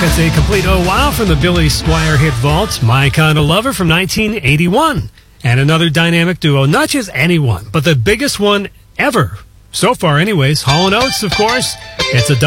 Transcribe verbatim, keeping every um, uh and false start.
It's a complete oh wow from the Billy Squier hit vault, My Kind of Lover from nineteen eighty-one. And another dynamic duo, not just anyone, but the biggest one ever. So far anyways, Hall and Oates, of course. It's a